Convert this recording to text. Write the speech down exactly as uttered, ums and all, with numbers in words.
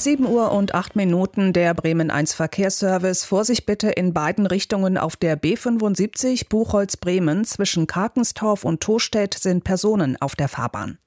sieben Uhr und acht Minuten, der Bremen eins Verkehrsservice. Vorsicht bitte in beiden Richtungen auf der B fünfundsiebzig Buchholz-Bremen. Zwischen Karkenstorf und Tostedt sind Personen auf der Fahrbahn.